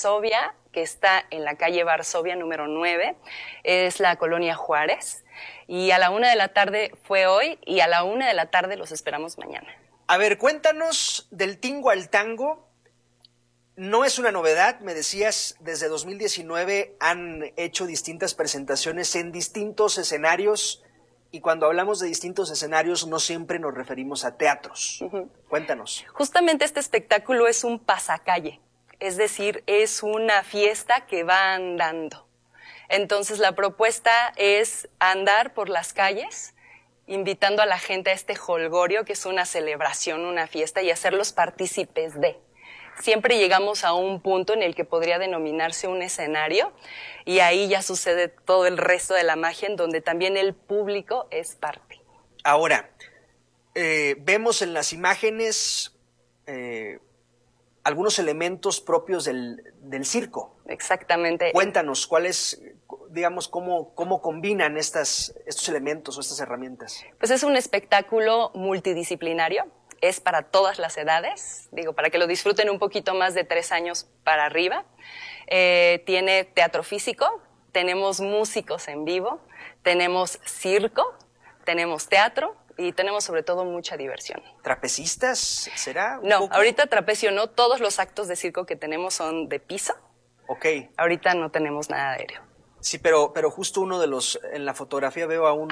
Varsovia, que está en la calle Varsovia número 9, es la colonia Juárez, y a la 1 de la tarde fue hoy, y a la 1 de la tarde los esperamos mañana. A ver, cuéntanos del Tingo al Tango. No es una novedad, me decías, desde 2019 han hecho distintas presentaciones en distintos escenarios, y cuando hablamos de distintos escenarios no siempre nos referimos a teatros. Cuéntanos. Justamente este espectáculo es un pasacalle, es decir, es una fiesta que va andando. Entonces la propuesta es andar por las calles, invitando a la gente a este jolgorio, que es una celebración, una fiesta, y hacerlos partícipes de. Siempre llegamos a un punto en el que podría denominarse un escenario, y ahí ya sucede todo el resto de la magia, en donde también el público es parte. Ahora, vemos en las imágenes algunos elementos propios del circo. Exactamente. Cuéntanos, ¿cuáles, digamos, cómo combinan estos elementos o estas herramientas? Pues es un espectáculo multidisciplinario. Es para todas las edades, digo, para que lo disfruten un poquito más de 3 años para arriba. Tiene teatro físico, tenemos músicos en vivo, tenemos circo, tenemos teatro y tenemos sobre todo mucha diversión. ¿Trapecistas será? No, ahorita trapecio no, todos los actos de circo que tenemos son de piso. Ok. Ahorita no tenemos nada aéreo. Sí, pero justo uno de los, en la fotografía veo a un...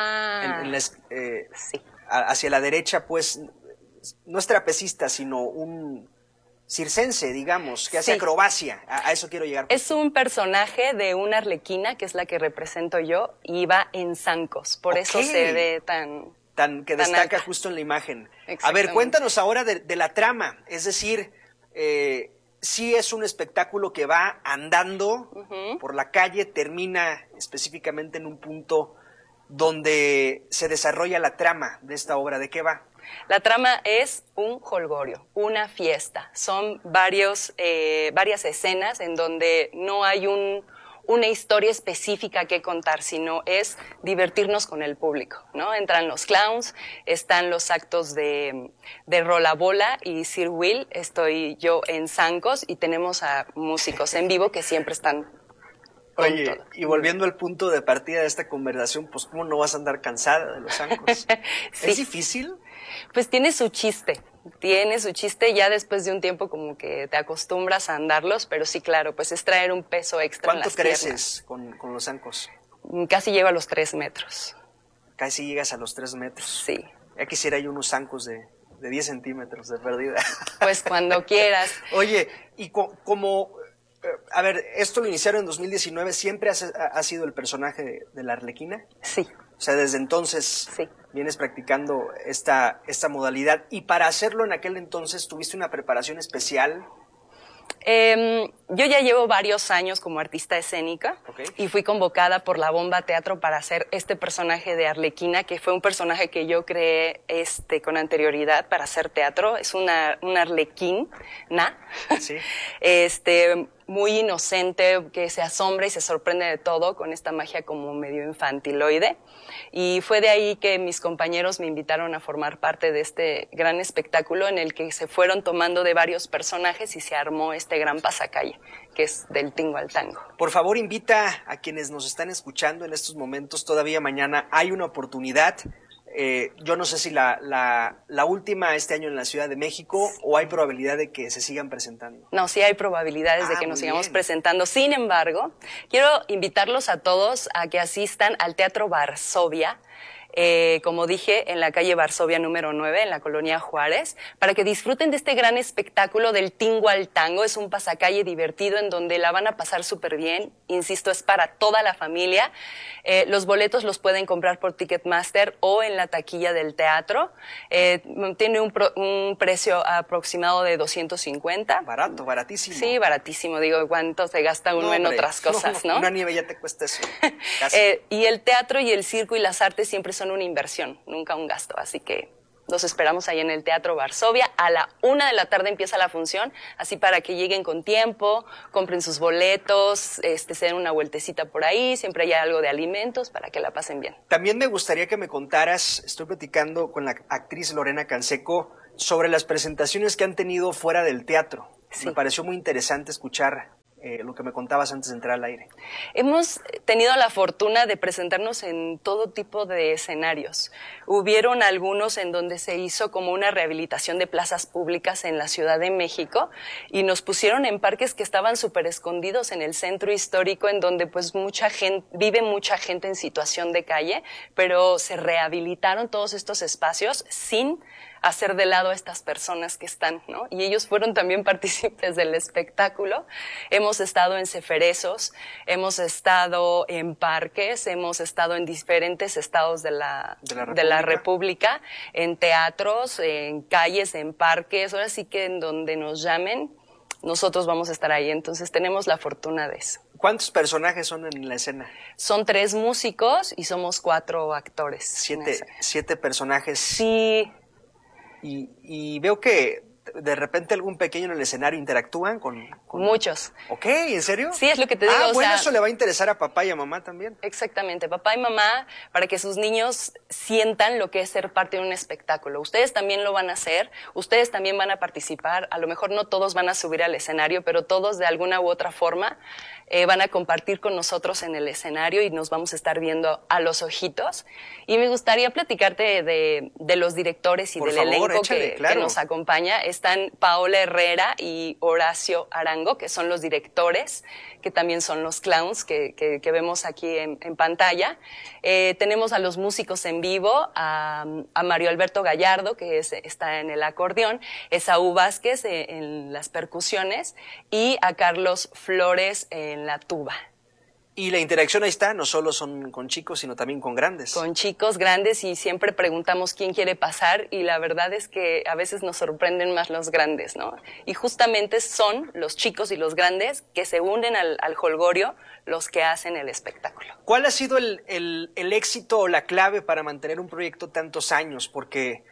sí. Hacia la derecha, pues... No es trapecista, sino un circense, digamos, que hace acrobacia. A eso quiero llegar. Es un personaje de una arlequina, que es la que represento yo, y va en zancos. Por eso se ve que destaca alta. Justo en la imagen. A ver, cuéntanos ahora de la trama. Es decir, sí es un espectáculo que va andando por la calle, termina específicamente en un punto donde se desarrolla la trama de esta obra. ¿De qué va? La trama es un jolgorio, una fiesta. Son varias escenas en donde no hay una historia específica que contar, sino es divertirnos con el público, ¿no? Entran los clowns, están los actos de Rolabola y Sir Will, estoy yo en zancos y tenemos a músicos en vivo que siempre están con Oye, todo. Y volviendo al punto de partida de esta conversación, pues ¿cómo no vas a andar cansada de los zancos? Sí. ¿Es difícil? Pues tiene su chiste, ya después de un tiempo como que te acostumbras a andarlos, pero sí, claro, pues es traer un peso extra en las ¿Cuánto creces con los zancos? Casi llego a los 3 metros. Casi llegas a los 3 metros. Sí. Ya quisiera yo unos zancos de 10 centímetros de pérdida. Pues cuando quieras. Oye, y a ver, esto lo iniciaron en 2019, ¿siempre ha sido el personaje de la arlequina? Sí. O sea, desde entonces sí. vienes practicando esta modalidad. Y para hacerlo en aquel entonces, ¿tuviste una preparación especial? Yo ya llevo varios años como artista escénica y fui convocada por la Bomba Teatro para hacer este personaje de Arlequina, que fue un personaje que yo creé con anterioridad para hacer teatro. Es una arlequina, ¿Sí? muy inocente, que se asombra y se sorprende de todo, con esta magia como medio infantiloide. Y fue de ahí que mis compañeros me invitaron a formar parte de este gran espectáculo en el que se fueron tomando de varios personajes y se armó este gran pasacalle, que es del Tingo al Tango. Por favor, invita a quienes nos están escuchando en estos momentos, todavía mañana hay una oportunidad. Yo no sé si la última este año en la Ciudad de México, o hay probabilidad de que se sigan presentando. No, sí hay probabilidades de que nos sigamos presentando. Sin embargo, quiero invitarlos a todos a que asistan al Teatro Varsovia, como dije, en la calle Varsovia número 9, en la colonia Juárez, para que disfruten de este gran espectáculo del Tingo al Tango. Es un pasacalle divertido en donde la van a pasar súper bien. Insisto, es para toda la familia. Los boletos los pueden comprar por Ticketmaster o en la taquilla del teatro. Tiene un precio aproximado de 250. Barato, baratísimo. Sí, baratísimo. Digo, ¿cuánto se gasta uno en otras cosas, no? Una nieve ya te cuesta eso. Y el teatro y el circo y las artes siempre son una inversión, nunca un gasto. Así que los esperamos ahí en el Teatro Varsovia. A la 1 de la tarde empieza la función, así para que lleguen con tiempo, compren sus boletos, se den una vueltecita por ahí, siempre hay algo de alimentos para que la pasen bien. También me gustaría que me contaras, estoy platicando con la actriz Lorena Canseco, sobre las presentaciones que han tenido fuera del teatro. Sí. Me pareció muy interesante escuchar lo que me contabas antes de entrar al aire. Hemos tenido la fortuna de presentarnos en todo tipo de escenarios. Hubieron algunos en donde se hizo como una rehabilitación de plazas públicas en la Ciudad de México y nos pusieron en parques que estaban súper escondidos en el centro histórico, en donde pues vive mucha gente en situación de calle, pero se rehabilitaron todos estos espacios sin hacer de lado a estas personas que están, ¿no? Y ellos fueron también partícipes del espectáculo. Hemos estado en ceferezos, hemos estado en parques, hemos estado en diferentes estados de la República, en teatros, en calles, en parques. Ahora sí que en donde nos llamen, nosotros vamos a estar ahí. Entonces tenemos la fortuna de eso. ¿Cuántos personajes son en la escena? Son 3 músicos y somos 4 actores. 7 personajes. Sí. Y veo que de repente algún pequeño en el escenario interactúan con... Muchos. Ok, ¿en serio? Sí, es lo que te digo. Bueno, eso le va a interesar a papá y a mamá también. Exactamente, papá y mamá, para que sus niños sientan lo que es ser parte de un espectáculo. Ustedes también lo van a hacer, ustedes también van a participar, a lo mejor no todos van a subir al escenario, pero todos de alguna u otra forma van a compartir con nosotros en el escenario y nos vamos a estar viendo a los ojitos. Y me gustaría platicarte de los directores y del elenco que nos acompaña. Están Paola Herrera y Horacio Arango, que son los directores, que también son los clowns que vemos aquí en pantalla. Tenemos a los músicos en vivo, a Mario Alberto Gallardo, que está en el acordeón, Esaú Vázquez en las percusiones y a Carlos Flores en la tuba. Y la interacción ahí está, no solo son con chicos, sino también con grandes. Con chicos, grandes, y siempre preguntamos quién quiere pasar, y la verdad es que a veces nos sorprenden más los grandes, ¿no? Y justamente son los chicos y los grandes que se unen al jolgorio los que hacen el espectáculo. ¿Cuál ha sido el éxito o la clave para mantener un proyecto tantos años? Porque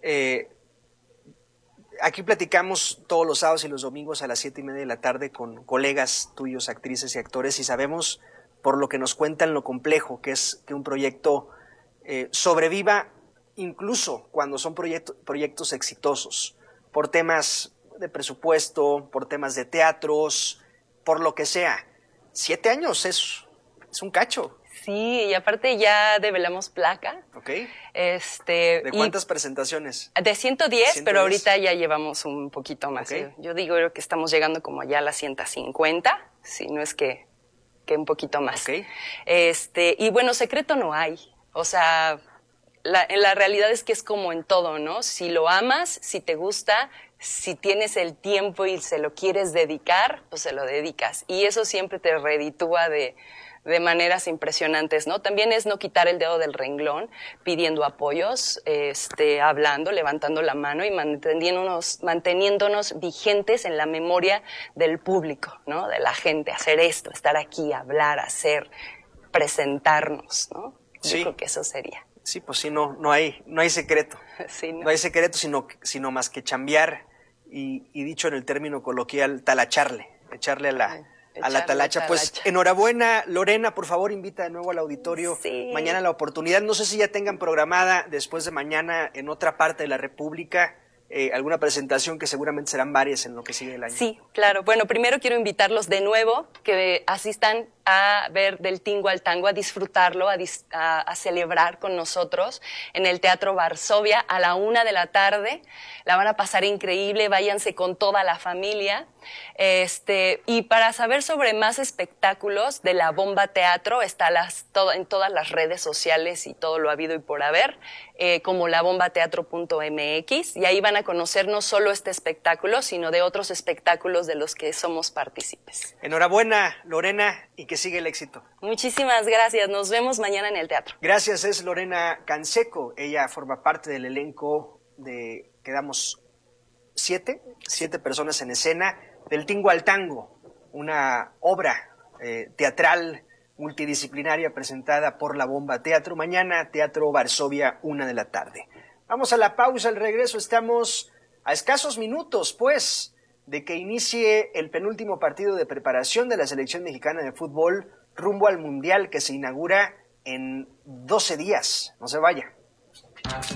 aquí platicamos todos los sábados y los domingos a las 7:30 de la tarde con colegas tuyos, actrices y actores, y sabemos por lo que nos cuentan lo complejo que es que un proyecto sobreviva incluso cuando son proyectos exitosos, por temas de presupuesto, por temas de teatros, por lo que sea. 7 años es un cacho. Sí, y aparte ya develamos placa. Ok. ¿De cuántas presentaciones? De 110, pero ahorita ya llevamos un poquito más. Okay. Yo digo que estamos llegando como ya a las 150, si no es que un poquito más. Okay. Y bueno, secreto no hay. O sea, la realidad es que es como en todo, ¿no? Si lo amas, si te gusta, si tienes el tiempo y se lo quieres dedicar, pues se lo dedicas. Y eso siempre te reditúa de maneras impresionantes, ¿no? También es no quitar el dedo del renglón, pidiendo apoyos, hablando, levantando la mano y manteniéndonos vigentes en la memoria del público, ¿no? De la gente, hacer esto, estar aquí, hablar, hacer, presentarnos, ¿no? Sí. Yo creo que eso sería. Sí, pues sí, no hay secreto. Sí, no hay secreto, sino más que chambear y dicho en el término coloquial, talacharle, echarle a la talacha. Pues enhorabuena, Lorena, por favor invita de nuevo al auditorio. Sí. Mañana la oportunidad, no sé si ya tengan programada después de mañana en otra parte de la República alguna presentación, que seguramente serán varias en lo que sigue el año. Sí, claro. Bueno, primero quiero invitarlos de nuevo que asistan a ver Del Tingo al Tango, a disfrutarlo, a celebrar con nosotros en el Teatro Varsovia a la 1:00 p.m. La van a pasar increíble, váyanse con toda la familia. Y para saber sobre más espectáculos de La Bomba Teatro, está en todas las redes sociales y todo lo habido y por haber, como labombateatro.mx, y ahí van a conocer no solo este espectáculo, sino de otros espectáculos de los que somos partícipes. Enhorabuena, Lorena, y que siga el éxito. Muchísimas gracias, nos vemos mañana en el teatro. Gracias, es Lorena Canseco, ella forma parte del elenco quedamos 7 personas en escena, Del Tingo al Tango, una obra teatral multidisciplinaria presentada por La Bomba Teatro. Mañana, Teatro Varsovia, 1:00 p.m. Vamos a la pausa, al regreso estamos a escasos minutos, pues, de que inicie el penúltimo partido de preparación de la selección mexicana de fútbol rumbo al Mundial que se inaugura en 12 días. No se vaya.